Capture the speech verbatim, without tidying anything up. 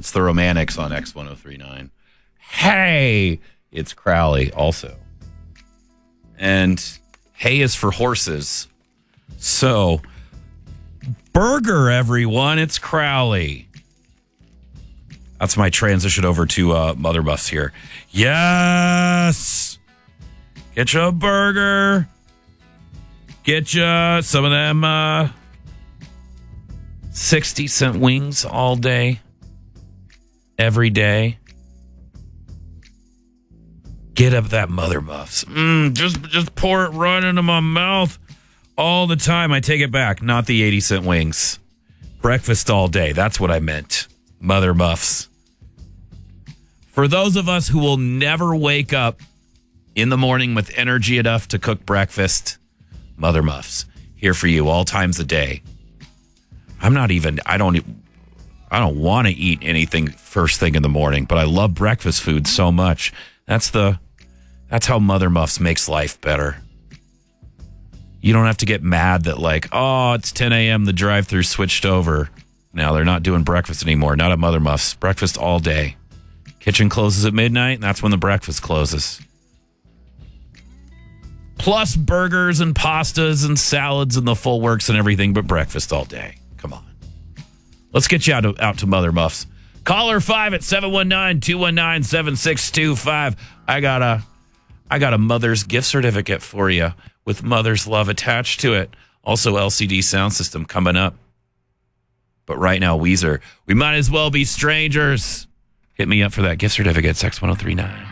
It's the Romantics on X ten thirty-nine. Hey, it's Crowley also. And hay is for horses. So, burger, everyone. It's Crowley. That's my transition over to uh, Mother Muffs here. Yes! Get you a burger. Get you some of them uh, sixty cent wings all day. Every day. Get up that Mother Muffs. Mm, just, just pour it right into my mouth all the time. I take it back. Not the eighty cent wings. Breakfast all day. That's what I meant. Mother Muffs. For those of us who will never wake up in the morning with energy enough to cook breakfast, Mother Muffs. Here for you all times a day. I'm not even, I don't, I don't want to eat anything first thing in the morning, but I love breakfast food so much. That's the, that's how Mother Muffs makes life better. You don't have to get mad that like, oh, it's ten a.m. The drive-thru switched over. Now they're not doing breakfast anymore. Not at Mother Muffs. Breakfast all day. Kitchen closes at midnight, and that's when the breakfast closes. Plus burgers and pastas and salads and the full works and everything, but breakfast all day. Come on. Let's get you out to, out to Mother Muffs. Caller five at seven one nine, two one nine, seven six two five. I got a, I got a Mother's gift certificate for you with Mother's love attached to it. Also L C D sound system coming up. But right now, Weezer, we might as well be strangers. Hit me up for that gift certificate, X ten thirty-nine.